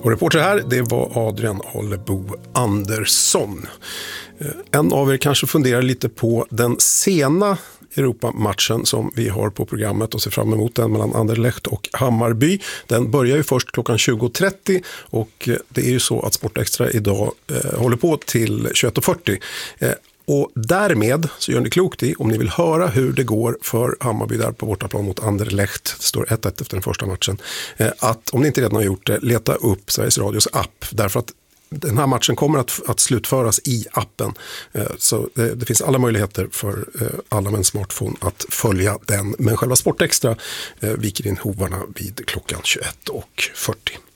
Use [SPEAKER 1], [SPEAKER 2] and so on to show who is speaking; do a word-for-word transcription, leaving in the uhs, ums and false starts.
[SPEAKER 1] Och reporter här, det var Adrian Alebo Andersson. En av er kanske funderar lite på den sena Europamatchen som vi har på programmet och ser fram emot den mellan Anderlecht och Hammarby. Den börjar ju först klockan tjugo trettio och det är ju så att Sportextra idag eh, håller på till tjugoett och fyrtio. Eh, Och därmed så gör ni klokt i, om ni vill höra hur det går för Hammarby där på bortaplan mot Anderlecht, det står ett ett efter den första matchen, att om ni inte redan har gjort det, leta upp Sveriges Radios app, därför att den här matchen kommer att, att slutföras i appen. Så det, det finns alla möjligheter för alla med en smartphone att följa den, men själva Sportextra viker in hovarna vid klockan tjugoett och fyrtio.